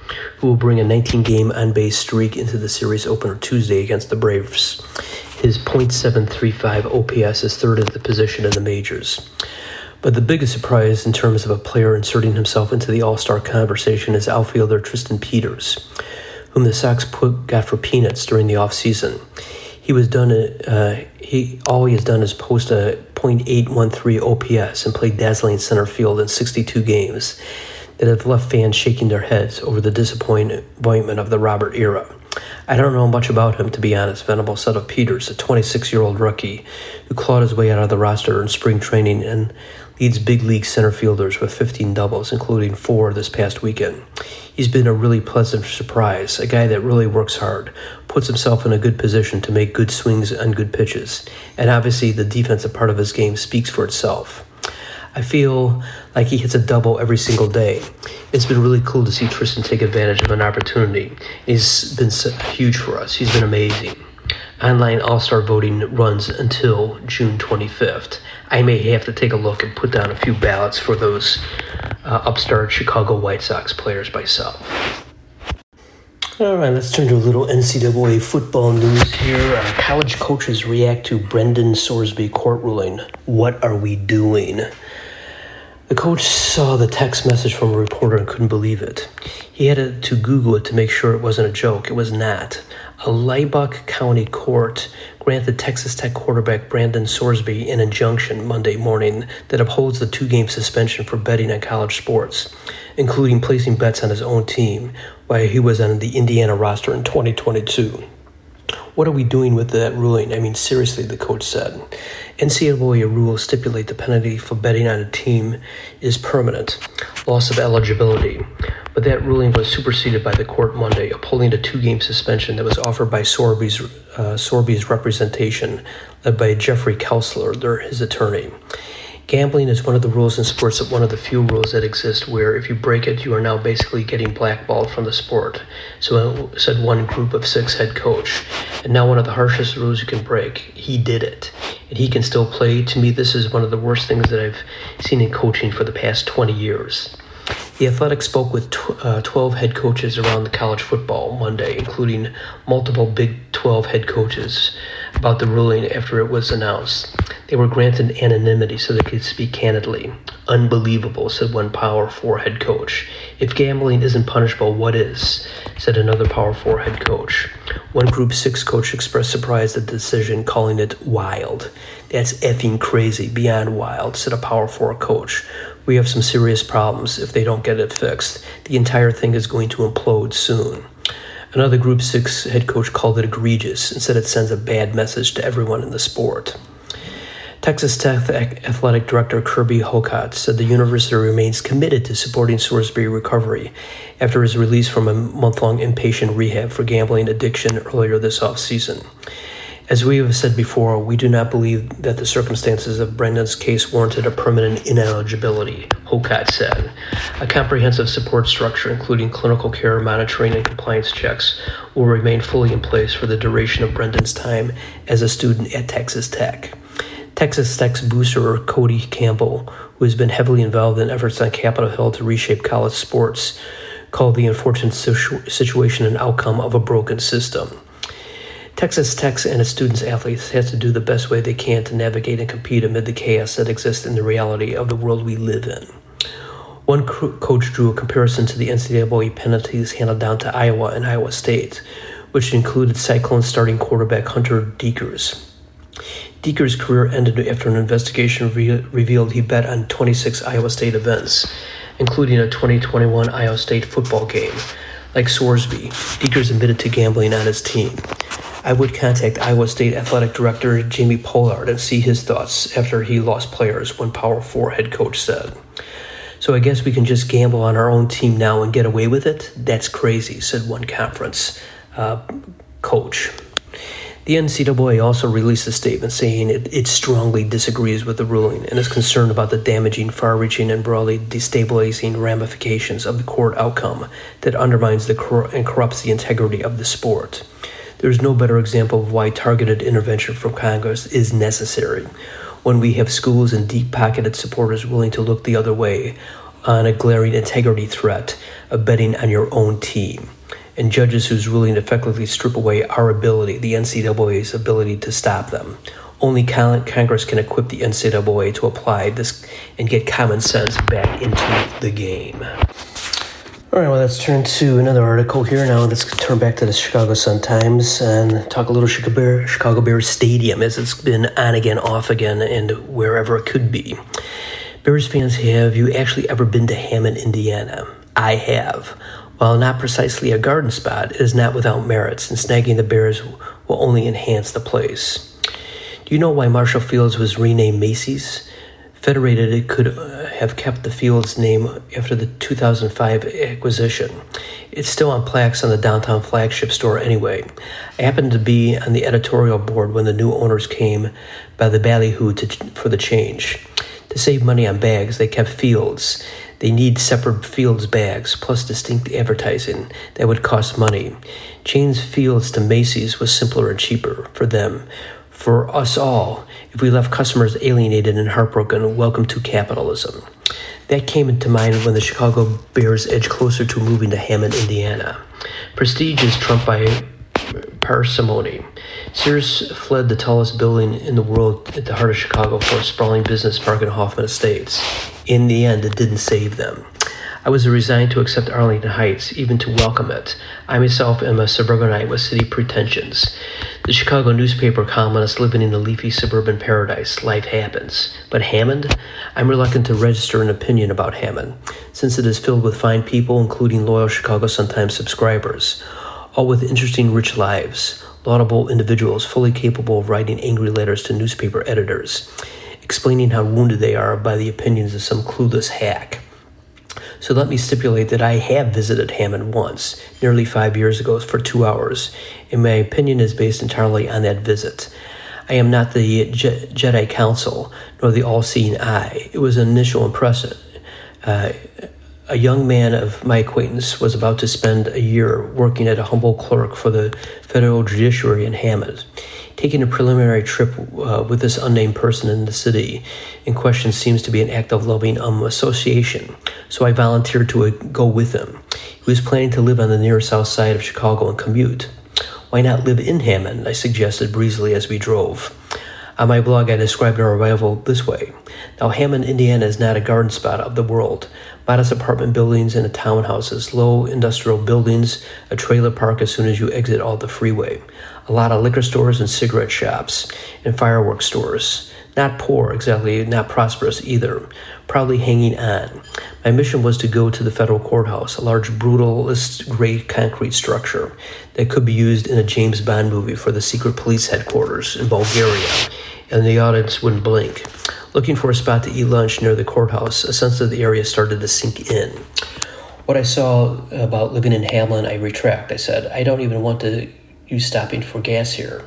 who will bring a nineteen-game on-base streak into the series opener Tuesday against the Braves. His point seven three five O P S is third at the position in the majors. But the biggest surprise in terms of a player inserting himself into the All-Star conversation is outfielder Tristan Peters, whom the Sox put, got for peanuts during the offseason. He was done. Uh, he all he has done is post a point eight one three O P S and play dazzling center field in sixty-two games that have left fans shaking their heads over the disappointment of the Robert era. I don't know much about him, to be honest, Venable said of Peters, a twenty-six-year-old rookie who clawed his way out of the roster in spring training and leads big league center fielders with fifteen doubles, including four this past weekend. He's been a really pleasant surprise, a guy that really works hard, puts himself in a good position to make good swings on good pitches, and obviously the defensive part of his game speaks for itself. I feel like he hits a double every single day. It's been really cool to see Tristan take advantage of an opportunity. He's been huge for us. He's been amazing. Online All-Star voting runs until June twenty-fifth. I may have to take a look and put down a few ballots for those uh, upstart Chicago White Sox players myself. All right, let's turn to a little N C double A football news here. Uh, college coaches react to Brendan Sorsby court ruling. What are we doing? The coach saw the text message from a reporter and couldn't believe it. He had to Google it to make sure it wasn't a joke. It was not. A Lubbock County court granted Texas Tech quarterback Brendan Sorsby an injunction Monday morning that upholds the two-game suspension for betting on college sports, including placing bets on his own team while he was on the Indiana roster in twenty twenty-two. What are we doing with that ruling? I mean, seriously, the coach said. N C double A rules stipulate the penalty for betting on a team is permanent, loss of eligibility. But that ruling was superseded by the court Monday, upholding a two-game suspension that was offered by Sorby's, uh, Sorby's representation, led by Jeffrey Kelsler, his attorney. Gambling is one of the rules in sports, one of the few rules that exist where if you break it, you are now basically getting blackballed from the sport. So said one group of six head coach. And now one of the harshest rules you can break. He did it. And he can still play. To me, this is one of the worst things that I've seen in coaching for the past twenty years. The Athletic spoke with tw- uh, twelve head coaches around the college football Monday, including multiple Big twelve head coaches, about the ruling after it was announced. They were granted anonymity so they could speak candidly. Unbelievable, said one Power four head coach. If gambling isn't punishable, what is? Said another Power four head coach. One Group six coach expressed surprise at the decision, calling it wild. That's effing crazy, beyond wild, said a Power four coach. We have some serious problems if they don't get it fixed. The entire thing is going to implode soon. Another Group six head coach called it egregious and said it sends a bad message to everyone in the sport. Texas Tech Athletic Director Kirby Hocutt said the university remains committed to supporting Sorsby's recovery after his release from a month-long inpatient rehab for gambling addiction earlier this offseason. As we have said before, we do not believe that the circumstances of Brendan's case warranted a permanent ineligibility, Hocutt said. A comprehensive support structure, including clinical care, monitoring, and compliance checks, will remain fully in place for the duration of Brendan's time as a student at Texas Tech. Texas Tech's booster Cody Campbell, who has been heavily involved in efforts on Capitol Hill to reshape college sports, called the unfortunate situ- situation an outcome of a broken system. Texas Tech and its students athletes have to do the best way they can to navigate and compete amid the chaos that exists in the reality of the world we live in. One co- coach drew a comparison to the N C double A penalties handed down to Iowa and Iowa State, which included Cyclone starting quarterback Hunter Deekers. Deekers' career ended after an investigation re- revealed he bet on twenty-six Iowa State events, including a twenty twenty-one Iowa State football game. Like Sorsby, Deekers admitted to gambling on his team. I would contact Iowa State Athletic Director Jamie Pollard and see his thoughts after he lost players, one Power four head coach said. So I guess we can just gamble on our own team now and get away with it? That's crazy, said one conference uh, coach. The N C double A also released a statement saying it, it strongly disagrees with the ruling and is concerned about the damaging, far-reaching, and broadly destabilizing ramifications of the court outcome that undermines the cor- and corrupts the integrity of the sport. There is no better example of why targeted intervention from Congress is necessary. When we have schools and deep-pocketed supporters willing to look the other way, on a glaring integrity threat of betting on your own team, and judges whose ruling effectively strip away our ability, the N C double A's ability to stop them. Only Congress can equip the N C double A to apply this and get common sense back into the game. All right, well, let's turn to another article here. Now let's turn back to the Chicago Sun-Times and talk a little Chicago, Bear, Chicago Bears Stadium, as it's been on again, off again, and wherever it could be. Bears fans, have you actually ever been to Hammond, Indiana? I have. While not precisely a garden spot, it is not without merits, and snagging the Bears will only enhance the place. Do you know why Marshall Fields was renamed Macy's? Federated, it could uh, have kept the field's name after the two thousand five acquisition. It's still on plaques on the downtown flagship store anyway. I happened to be on the editorial board when the new owners came by the ballyhoo to, for the change. To save money on bags, they kept Fields. They need separate Fields bags, plus distinct advertising that would cost money. Change Fields to Macy's was simpler and cheaper for them. For us all, if we left customers alienated and heartbroken, welcome to capitalism. That came into mind when the Chicago Bears edged closer to moving to Hammond, Indiana. Prestige is trumped by parsimony. Sears fled the tallest building in the world at the heart of Chicago for a sprawling business park in Hoffman Estates. In the end, it didn't save them. I was resigned to accept Arlington Heights, even to welcome it. I myself am a suburbanite with city pretensions. The Chicago newspaper columnist living in a leafy suburban paradise. Life happens. But Hammond? I'm reluctant to register an opinion about Hammond, since it is filled with fine people, including loyal Chicago Sun-Times subscribers, all with interesting, rich lives, laudable individuals fully capable of writing angry letters to newspaper editors, explaining how wounded they are by the opinions of some clueless hack. So let me stipulate that I have visited Hammond once, nearly five years ago, for two hours, and my opinion is based entirely on that visit. I am not the Je- Jedi Council, nor the all-seeing eye. It was an initial impression. Uh, a young man of my acquaintance was about to spend a year working as a humble clerk for the federal judiciary in Hammond. Taking a preliminary trip uh, with this unnamed person in the city in question seems to be an act of loving um, association, so I volunteered to uh, go with him. He was planning to live on the near south side of Chicago and commute. Why not live in Hammond? I suggested breezily as we drove. On my blog, I described our arrival this way. Now, Hammond, Indiana is not a garden spot of the world. Modest apartment buildings and townhouses, low industrial buildings, a trailer park as soon as you exit all the freeway. A lot of liquor stores and cigarette shops and fireworks stores. Not poor, exactly, not prosperous either. Proudly hanging on. My mission was to go to the federal courthouse, a large, brutalist, gray concrete structure that could be used in a James Bond movie for the secret police headquarters in Bulgaria, and the audience wouldn't blink. Looking for a spot to eat lunch near the courthouse, a sense of the area started to sink in. What I saw about living in Hamlin, I retract. I said, I don't even want to use stopping for gas here.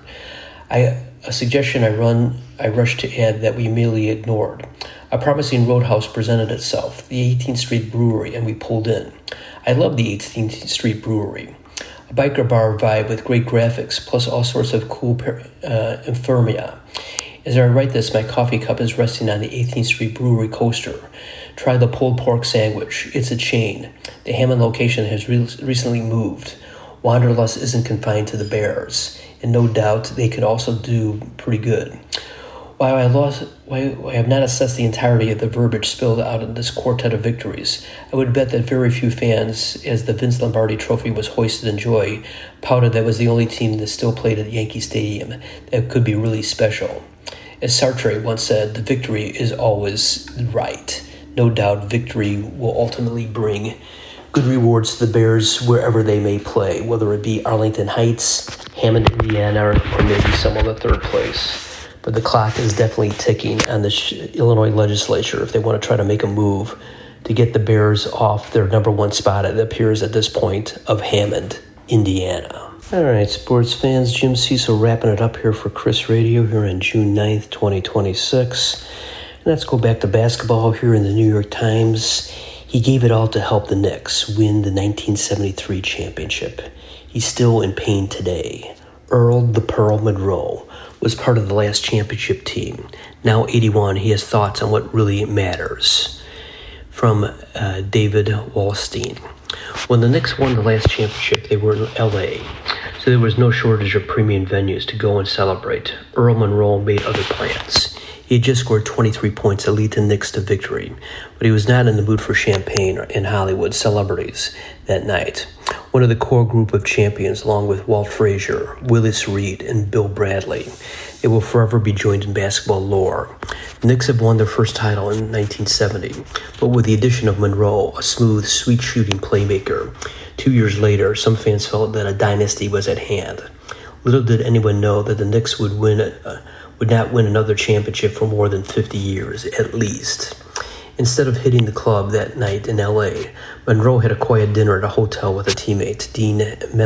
I, a suggestion I run, I rushed to add that we immediately ignored. A promising roadhouse presented itself, the eighteenth Street Brewery, and we pulled in. I love the eighteenth Street Brewery. A biker bar vibe with great graphics, plus all sorts of cool uh, infirmia. As I write this, my coffee cup is resting on the eighteenth Street Brewery coaster. Try the pulled pork sandwich. It's a chain. The Hammond location has re- recently moved. Wanderlust isn't confined to the Bears, and no doubt they could also do pretty good. While I, lost, while I have not assessed the entirety of the verbiage spilled out in this quartet of victories, I would bet that very few fans, as the Vince Lombardi Trophy was hoisted in joy, pouted that was the only team that still played at Yankee Stadium that could be really special. As Sartre once said, the victory is always right. No doubt victory will ultimately bring good rewards to the Bears wherever they may play, whether it be Arlington Heights, Hammond, Indiana, or maybe some other third place. But the clock is definitely ticking on the Illinois legislature if they want to try to make a move to get the Bears off their number one spot, it appears at this point, of Hammond, Indiana. All right, sports fans, Jim Cecil wrapping it up here for Chris Radio here on June ninth, twenty twenty-six. And let's go back to basketball here in the New York Times. He gave it all to help the Knicks win the nineteen seventy-three championship. He's still in pain today. Earl the Pearl Monroe was part of the last championship team. Now eighty-one, he has thoughts on what really matters. from uh, David Wallstein. When the Knicks won the last championship, they were in L A, so there was no shortage of premium venues to go and celebrate. Earl Monroe made other plans. He had just scored twenty-three points to lead the Knicks to victory, but he was not in the mood for champagne and Hollywood celebrities that night. One of the core group of champions, along with Walt Frazier, Willis Reed, and Bill Bradley, they will forever be joined in basketball lore. The Knicks have won their first title in nineteen seventy, but with the addition of Monroe, a smooth, sweet-shooting playmaker. Two years later, some fans felt that a dynasty was at hand. Little did anyone know that the Knicks would win, uh, would not win another championship for more than fifty years, at least. Instead of hitting the club that night in L A, Monroe had a quiet dinner at a hotel with a teammate, Dean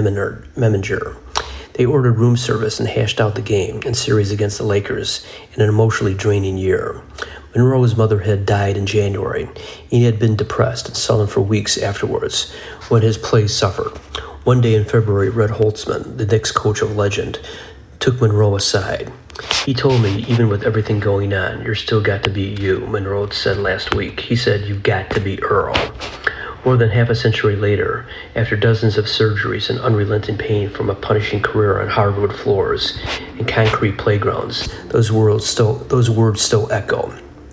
Meminger. They ordered room service and hashed out the game and series against the Lakers in an emotionally draining year. Monroe's mother had died in January. He had been depressed and sullen for weeks afterwards when his play suffered. One day in February, Red Holtzman, the Knicks coach of legend, took Monroe aside. He told me, even with everything going on, you're still got to be you, Monroe said last week. He said, you've got to be Earl. More than half a century later, after dozens of surgeries and unrelenting pain from a punishing career on hardwood floors and concrete playgrounds, those words still, those words still echo,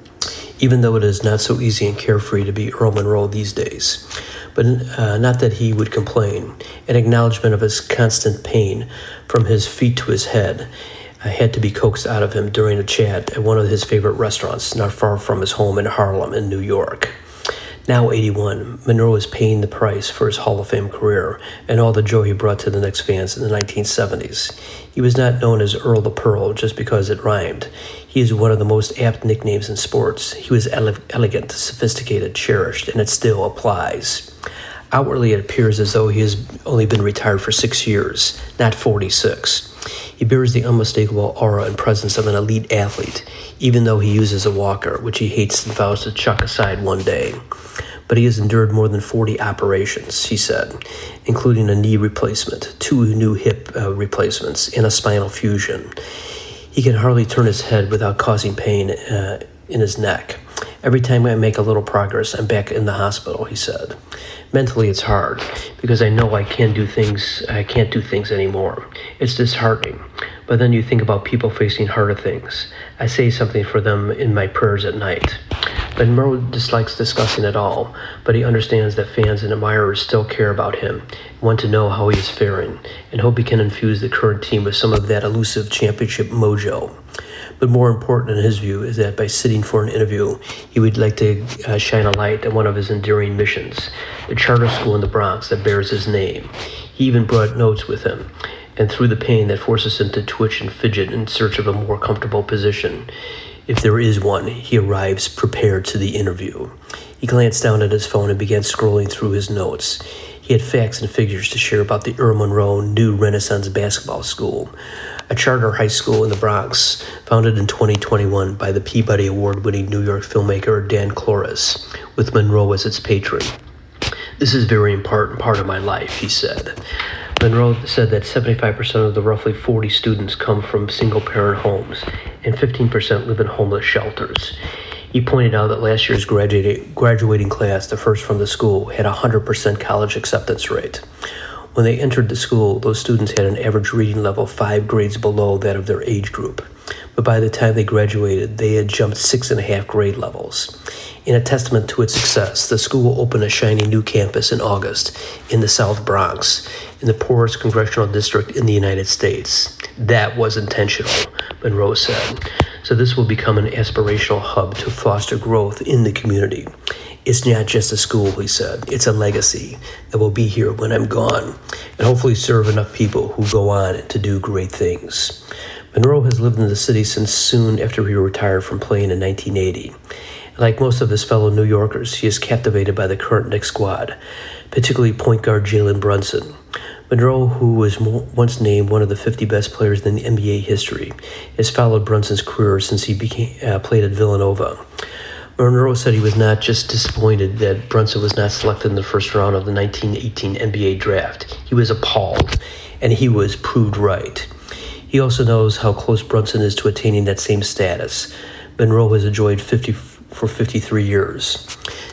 even though it is not so easy and carefree to be Earl Monroe these days. But uh, not that he would complain. An acknowledgement of his constant pain from his feet to his head uh, had to be coaxed out of him during a chat at one of his favorite restaurants not far from his home in Harlem in New York. Now eighty-one, Monroe is paying the price for his Hall of Fame career and all the joy he brought to the Knicks fans in the nineteen seventies. He was not known as Earl the Pearl just because it rhymed. He is one of the most apt nicknames in sports. He was ele- elegant, sophisticated, cherished, and it still applies. Outwardly, it appears as though he has only been retired for six years, not forty-six. He bears the unmistakable aura and presence of an elite athlete, even though he uses a walker, which he hates and vows to chuck aside one day. But he has endured more than forty operations, he said, including a knee replacement, two new hip uh, replacements, and a spinal fusion. He can hardly turn his head without causing pain uh, in his neck. Every time I make a little progress, I'm back in the hospital, he said. Mentally, it's hard because I know I can't do things. I can't do things anymore. It's disheartening. But then you think about people facing harder things. I say something for them in my prayers at night. But Monroe dislikes discussing it all, but he understands that fans and admirers still care about him, want to know how he is faring, and hope he can infuse the current team with some of that elusive championship mojo. But more important in his view is that by sitting for an interview, he would like to uh, shine a light on one of his enduring missions, the charter school in the Bronx that bears his name. He even brought notes with him, and through the pain that forces him to twitch and fidget in search of a more comfortable position, if there is one, he arrives prepared to the interview. He glanced down at his phone and began scrolling through his notes. He had facts and figures to share about the Earl Monroe New Renaissance Basketball School, a charter high school in the Bronx, founded in twenty twenty-one by the Peabody Award-winning New York filmmaker Dan Cloris, with Monroe as its patron. This is a very important part of my life, he said. Monroe said that seventy-five percent of the roughly forty students come from single-parent homes, and fifteen percent live in homeless shelters. He pointed out that last year's graduating class, the first from the school, had a one hundred percent college acceptance rate. When they entered the school, those students had an average reading level five grades below that of their age group. But by the time they graduated, they had jumped six and a half grade levels. In a testament to its success, the school opened a shiny new campus in August in the South Bronx, in the poorest congressional district in the United States. That was intentional, Monroe said. So this will become an aspirational hub to foster growth in the community. It's not just a school, he said. It's a legacy that will be here when I'm gone, and hopefully serve enough people who go on to do great things. Monroe has lived in the city since soon after he retired from playing in nineteen eighty. Like most of his fellow New Yorkers, he is captivated by the current Knicks squad, particularly point guard Jalen Brunson. Monroe, who was once named one of the fifty best players in the N B A history, has followed Brunson's career since he became, uh, played at Villanova. Monroe said he was not just disappointed that Brunson was not selected in the first round of the nineteen eighteen N B A draft. He was appalled, and he was proved right. He also knows how close Brunson is to attaining that same status. Monroe has enjoyed fifty for fifty-three years.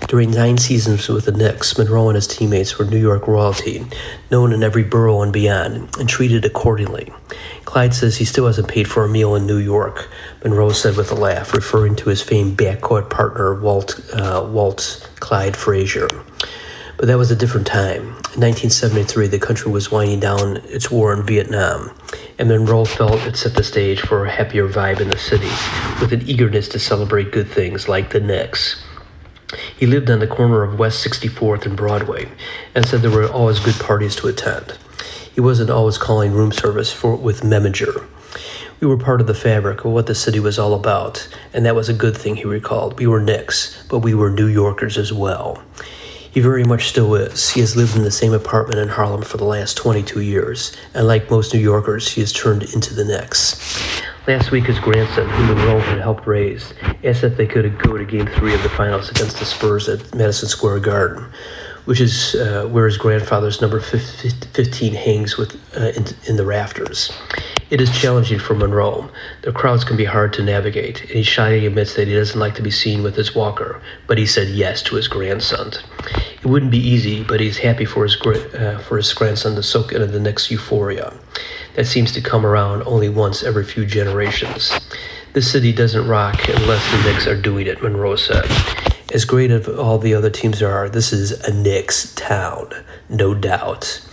During nine seasons with the Knicks, Monroe and his teammates were New York royalty, known in every borough and beyond, and treated accordingly. Clyde says he still hasn't paid for a meal in New York, Monroe said with a laugh, referring to his famed backcourt partner, Walt, uh, Walt Clyde Frazier. But that was a different time. In nineteen seventy-three, the country was winding down its war in Vietnam, and Monroe felt it set the stage for a happier vibe in the city, with an eagerness to celebrate good things like the Knicks. He lived on the corner of West sixty-fourth and Broadway, and said there were always good parties to attend. He wasn't always calling room service for with Meminger. We were part of the fabric of what the city was all about, and that was a good thing, he recalled. We were Knicks, but we were New Yorkers as well. He very much still is. He has lived in the same apartment in Harlem for the last twenty-two years, and like most New Yorkers, he has turned into the Knicks. Last week, his grandson, who Monroe had helped raise, asked if they could go to Game three of the finals against the Spurs at Madison Square Garden, which is uh, where his grandfather's number fifteen hangs with uh, in, in the rafters. It is challenging for Monroe. The crowds can be hard to navigate, and he shyly admits that he doesn't like to be seen with his walker, but he said yes to his grandson. It wouldn't be easy, but he's happy for his uh, for his grandson to soak into the Knicks euphoria. That seems to come around only once every few generations. This city doesn't rock unless the Knicks are doing it, Monroe said. As great as all the other teams are, this is a Knicks town, no doubt.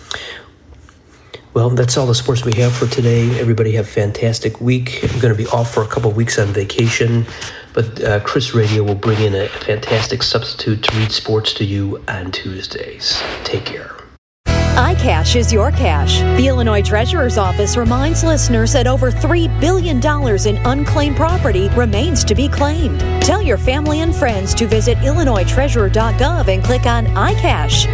Well, that's all the sports we have for today. Everybody have a fantastic week. I'm going to be off for a couple of weeks on vacation, but uh, Chris Radio will bring in a fantastic substitute to read sports to you on Tuesdays. Take care. iCash is your cash. The Illinois Treasurer's Office reminds listeners that over three billion dollars in unclaimed property remains to be claimed. Tell your family and friends to visit illinois treasurer dot gov and click on iCash.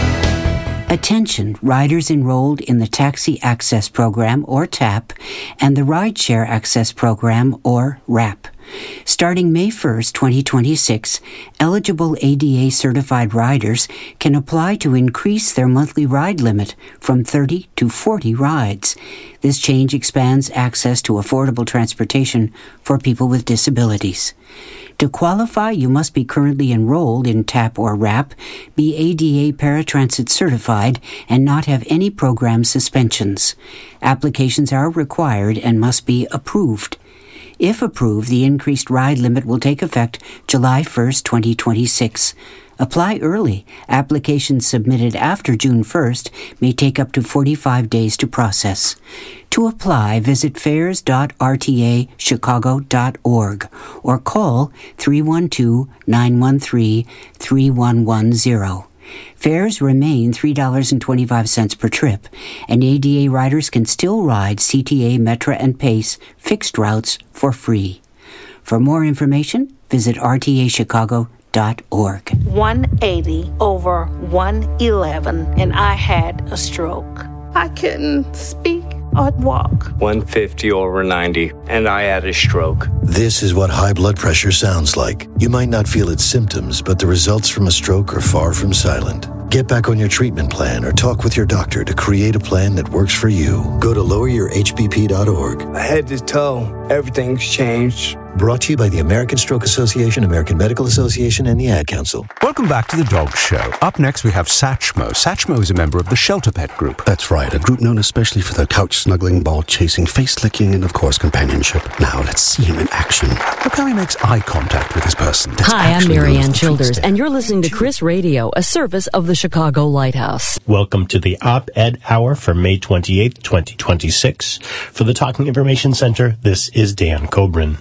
Attention, riders enrolled in the Taxi Access Program, or TAP, and the Rideshare Access Program, or RAP. Starting May first, twenty twenty-six, eligible A D A-certified riders can apply to increase their monthly ride limit from thirty to forty rides. This change expands access to affordable transportation for people with disabilities. To qualify, you must be currently enrolled in TAP or RAP, be A D A paratransit certified, and not have any program suspensions. Applications are required and must be approved. If approved, the increased ride limit will take effect July first, twenty twenty-six. Apply early. Applications submitted after June first may take up to forty-five days to process. To apply, visit fares dot r t a chicago dot org or call three one two, nine one three, three one one zero. Fares remain three dollars and twenty-five cents per trip, and A D A riders can still ride C T A, Metra, and Pace fixed routes for free. For more information, visit r t a chicago dot org. one eighty over one eleven, and I had a stroke. I couldn't speak or walk. one fifty over ninety, and I had a stroke. This is what high blood pressure sounds like. You might not feel its symptoms, but the results from a stroke are far from silent. Get back on your treatment plan or talk with your doctor to create a plan that works for you. Go to lower your h b p dot org. Head to toe, everything's changed. Brought to you by the American Stroke Association, American Medical Association, and the Ad Council. Welcome back to The Dog Show. Up next, we have Satchmo. Satchmo is a member of the Shelter Pet Group. That's right, a group known especially for their couch-snuggling, ball-chasing, face-licking, and, of course, companionship. Now, let's see him in action. Look how he makes eye contact with his person. That's Hi, I'm Marianne Childers, and you're listening to Chris Radio, a service of the Chicago Lighthouse. Welcome to the Op-Ed Hour for May twenty-eighth, twenty twenty-six. For the Talking Information Center, this is Dan Cobrin.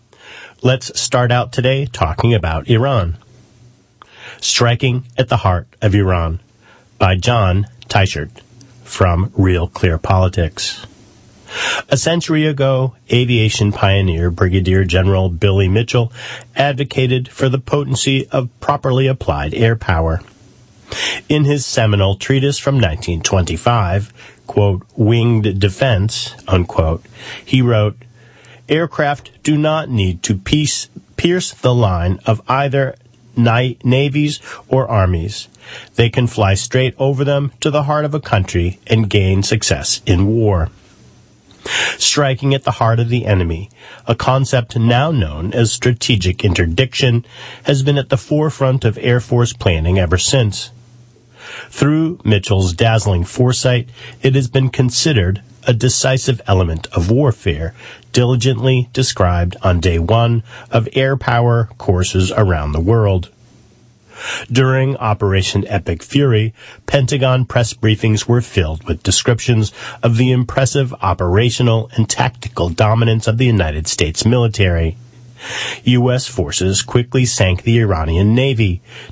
Let's start out today talking about Iran. Striking at the Heart of Iran by John Teichert from Real Clear Politics. A century ago, aviation pioneer Brigadier General Billy Mitchell advocated for the potency of properly applied air power. In his seminal treatise from nineteen twenty-five, quote, Winged Defense, unquote, he wrote, aircraft do not need to piece, pierce the line of either na- navies or armies. They can fly straight over them to the heart of a country and gain success in war. striking at the heart of the enemy. A concept now known as strategic interdiction has been at the forefront of Air Force planning ever since. Through Mitchell's dazzling foresight, it has been considered a decisive element of warfare, diligently described on day one of air power courses around the world. During Operation Epic Fury, Pentagon press briefings were filled with descriptions of the impressive operational and tactical dominance of the United States military. U S forces quickly sank the Iranian Navy,